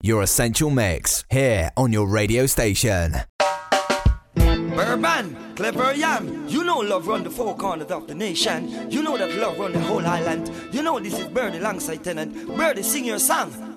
Your Essential Mix, here on your radio station. Bourbon, Clever Yam, you know love run the four corners of the nation. You know that love run the whole island. You know this is Birdie alongside Tennant. Birdie, sing your song.